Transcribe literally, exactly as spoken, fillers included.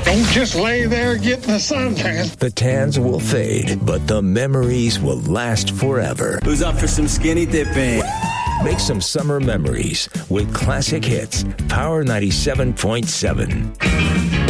Don't just lay there getting a suntan. The tans will fade, but the memories will last forever. Who's up for some skinny dipping? Make some summer memories with classic hits. Power ninety-seven point seven.